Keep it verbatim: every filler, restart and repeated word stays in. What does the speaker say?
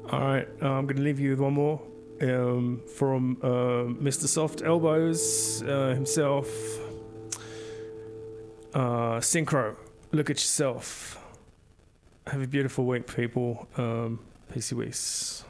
All right, uh, I'm going to leave you with one more um, from uh, Mister Soft Elbows uh, himself. Uh, Synchro, look at yourself. Have a beautiful week, people. Um, peace.